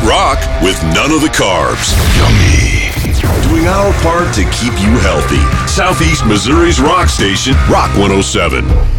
rock with none of the carbs. Yummy. Doing our part to keep you healthy. Southeast Missouri's rock station, Rock 107.